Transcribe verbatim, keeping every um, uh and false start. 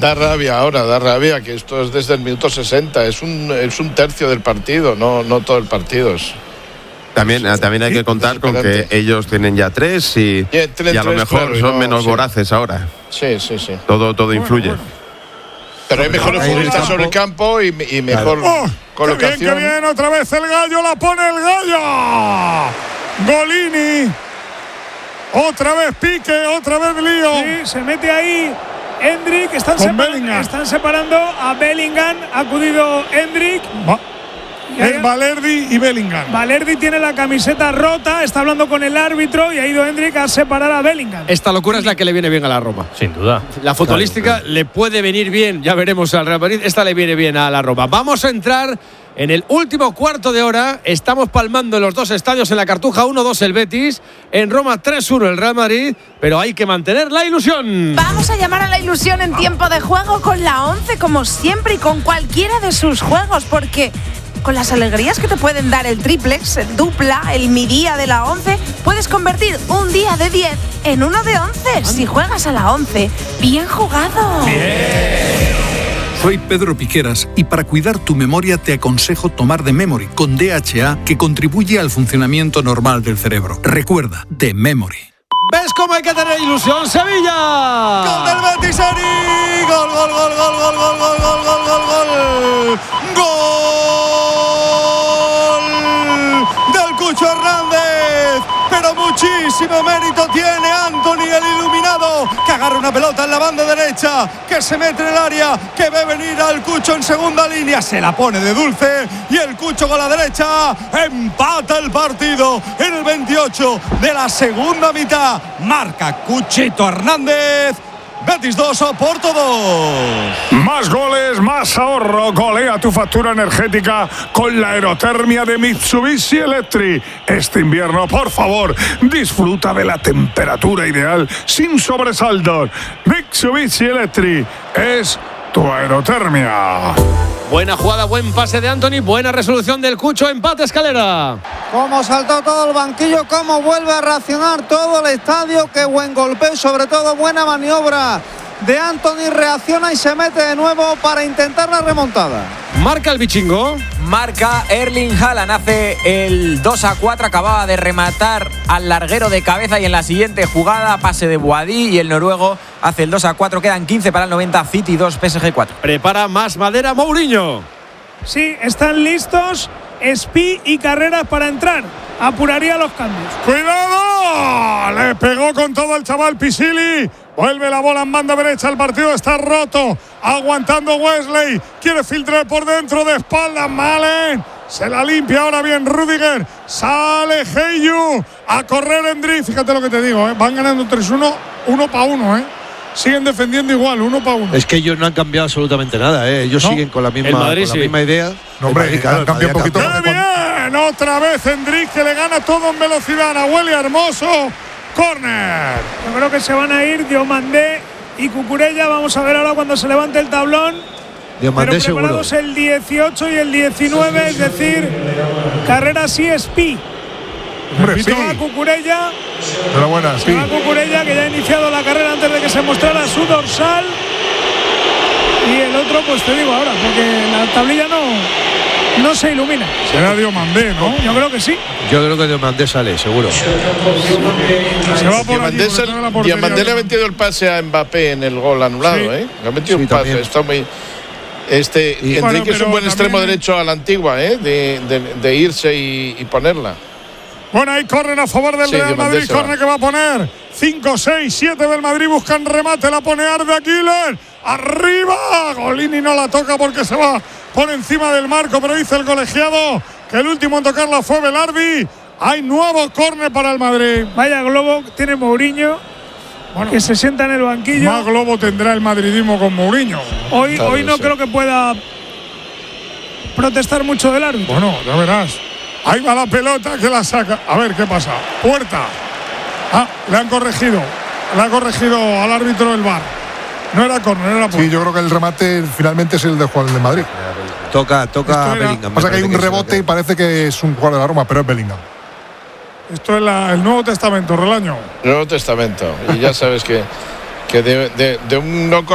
Da rabia ahora, da rabia, que esto es desde el minuto sesenta, es un, es un tercio del partido, no, no todo el partido. Es, También, es, también hay que contar con que ellos tienen ya tres y, yeah, tienen y a lo tres, mejor claro, son no, menos sí. voraces ahora. Sí, sí, sí. Todo, todo influye. Bueno, bueno. Pero hay mejores Ahí futbolistas el sobre el campo y, y mejor ¡Oh! colocación. ¡Qué bien, qué bien! Otra vez el gallo, la pone el gallo. Golini. Otra vez Pique, otra vez lío. Sí, se mete ahí Endrick. Están, Con separa- Bellingham. están separando a Bellingham. Ha acudido Endrick. Va. Y ahí- El Valerdi y Bellingham. Valerdi tiene la camiseta rota. Está hablando con el árbitro y ha ido Endrick a separar a Bellingham. Esta locura es la que le viene bien a la Roma. Sin duda. La futbolística le puede venir bien, ya veremos al Real Madrid. Esta le viene bien a la Roma. Vamos a entrar en el último cuarto de hora. Estamos palmando en los dos estadios, en la Cartuja uno dos el Betis, en Roma tres uno el Real Madrid, pero hay que mantener la ilusión. Vamos a llamar a la ilusión en tiempo de juego con la once, como siempre, y con cualquiera de sus juegos, porque con las alegrías que te pueden dar el triplex, el dupla, el mi día de la once, puedes convertir un día de diez en uno de once. Si juegas a la once, bien jugado. Soy Pedro Piqueras y para cuidar tu memoria te aconsejo tomar The Memory con D H A, que contribuye al funcionamiento normal del cerebro. Recuerda, The Memory. ¿Ves cómo hay que tener ilusión, Sevilla? ¡Gol del Betis, Eri! ¡Gol, gol, gol, gol, gol, gol, gol, gol, gol, gol, gol! ¡Gol del Cucho Hernández! Pero muchísimo mérito tiene Antony, el iluminado, que agarra una pelota en la banda derecha, que se mete en el área, que ve venir al Cucho en segunda línea, se la pone de dulce y el Cucho con la derecha empata el partido en el veintiocho de la segunda mitad. Marca Cuchito Hernández. Betis dos, Oporto dos. Más goles, más ahorro. Golea tu factura energética con la aerotermia de Mitsubishi Electric. Este invierno, por favor, disfruta de la temperatura ideal sin sobresaltos. Mitsubishi Electric es tu aerotermia. Buena jugada, buen pase de Antony, buena resolución del Cucho, empate Escalera. Cómo saltó todo el banquillo, cómo vuelve a reaccionar todo el estadio, qué buen golpeo, sobre todo buena maniobra de Antony, reacciona y se mete de nuevo para intentar la remontada. Marca el bichingo. Marca Erling Haaland, hace el dos a cuatro, acababa de rematar al larguero de cabeza y en la siguiente jugada, pase de Boadí y el noruego hace el dos a cuatro, quedan quince para el noventa, City dos, P S G cuatro. Prepara más madera Mourinho. Sí, están listos Spi y Carreras para entrar. Apuraría los cambios. ¡Cuidado! Le pegó con todo el chaval Pisili. Vuelve la bola en banda derecha, el partido está roto. Aguantando Wesley. Quiere filtrar por dentro de espaldas. Malen. Se la limpia ahora bien Rudiger. Sale Heyu. A correr Endrick. Fíjate lo que te digo, ¿eh? Van ganando tres uno, uno para uno, ¿eh? Siguen defendiendo igual, uno para uno. Es que ellos no han cambiado absolutamente nada, ¿eh? Ellos ¿No? siguen con la misma, El Madrid, con la sí. misma idea. No, hombre, Madrid, claro, han cambiado el un poquito. Madrid ha ¡Qué bien! Otra vez Endrick, que le gana todo en velocidad a Huele Hermoso. Córner. Yo creo que se van a ir Diomandé y Cucurella. Vamos a ver ahora cuando se levante el tablón. Diomandé Pero seguro. preparados el dieciocho y el diecinueve, es decir, Carreras y Spi. Hombre, Se Pi. va Cucurella. Enhorabuena, Se va Cucurella, que ya ha iniciado la carrera antes de que se mostrara su dorsal. Y el otro, pues te digo ahora, porque la tablilla no, no se ilumina. Será Diomandé, ¿no? Yo creo que sí. Yo creo que Diomandé sale, seguro. Se va por allí, Diamandé, por detrás de la portería. Diamandé le ha metido el pase a Mbappé en el gol anulado, Sí. ¿eh? Le ha metido Sí, un pase. también. Está muy. Este, Y- Enrique Bueno, es un pero buen extremo también- derecho a la antigua, ¿eh? De, de, de irse y, y ponerla. Bueno, ahí corren a favor del Sí, Real Diomandé Madrid. se va. Corner que va a poner cinco, seis, siete del Madrid. Buscan remate. La pone Arda Güler. Arriba. Golini no la toca porque se va por encima del marco. Pero dice el colegiado que el último en tocarla fue Velardi. Hay nuevo córner para el Madrid. Vaya globo tiene Mourinho, Bueno, que se sienta en el banquillo. más globo tendrá el madridismo con Mourinho. Hoy, Claro, hoy no sí. creo que pueda protestar mucho del árbitro. Bueno, ya verás. Ahí va la pelota que la saca. A ver qué pasa. Puerta. Ah, le han corregido. Le ha corregido al árbitro el V A R. No era córner, era puerta. Sí, yo creo que el remate finalmente es el de Juan de Madrid. Toca, toca Esto era- Bellingham. me Pasa que hay parece un es el rebote que- y parece que es un jugador de la Roma, pero es Bellingham. Esto es la- el Nuevo Testamento, Relaño. Nuevo Testamento. Y ya sabes que, que de, de, de un no